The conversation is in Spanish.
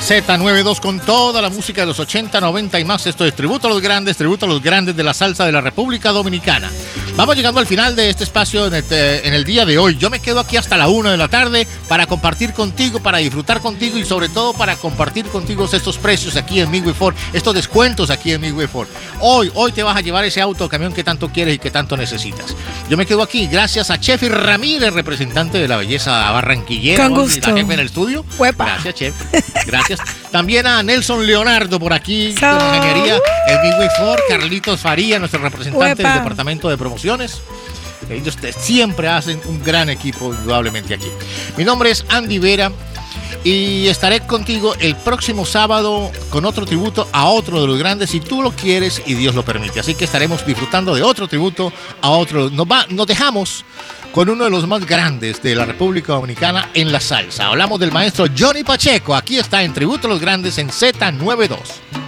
Z92 con toda la música de los 80, 90 y más. Esto es tributo a los grandes de la salsa de la República Dominicana. Vamos llegando al final de este espacio en el día de hoy. Yo me quedo aquí hasta la 1 de la tarde para compartir contigo, para disfrutar contigo y sobre todo para compartir contigo estos precios aquí en Midway Ford, estos descuentos aquí en Midway Ford. Hoy te vas a llevar ese auto o camión que tanto quieres y que tanto necesitas. Yo me quedo aquí gracias a Chefi Ramírez, representante de la belleza barranquillera. Con gusto. La jefe en el estudio. Huepa. Gracias, Chef. Gracias. También a Nelson Leonardo por aquí, de la ingeniería, el Midway Ford, Carlitos Faría, nuestro representante del departamento de promociones. Ellos siempre hacen un gran equipo, indudablemente, aquí. Mi nombre es Andy Vera y estaré contigo el próximo sábado con otro tributo a otro de los grandes, si tú lo quieres y Dios lo permite. Así que estaremos disfrutando de otro tributo a otro. Nos dejamos con uno de los más grandes de la República Dominicana en la salsa. Hablamos del maestro Johnny Pacheco. Aquí está en Tributo a los Grandes en Z92.